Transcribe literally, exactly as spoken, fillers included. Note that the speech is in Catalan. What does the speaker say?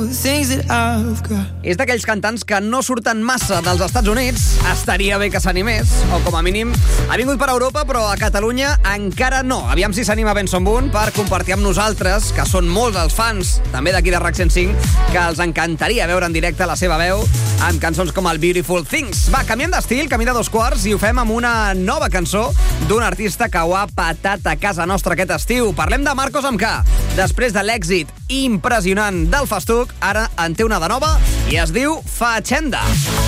És d'aquells cantants que no surten massa dels Estats Units. Estaria bé que s'animés, o com a mínim ha vingut per Europa, però a Catalunya encara no. Aviam si s'anima Benson Boone per compartir amb nosaltres, que són molts els fans, també d'aquí de RAC cent cinc, que els encantaria veure en directe la seva veu amb cançons com el Beautiful Things. Va, canviem d'estil, camí de dos quarts, i ho fem amb una nova cançó d'un artista que ho ha patat a casa nostra aquest estiu. Parlem de Marcos amb K. Després de l'èxit impressionant del Festuc, ara en té una de nova i es diu Facenda.